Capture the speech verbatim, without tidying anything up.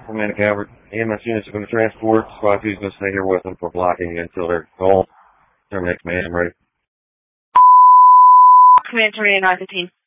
Commander Calvert, E M S units are going to transport. Squad two is going to stay here with them for blocking until they're gone. Terminate command, I'm ready. Command terminated nine fifteen.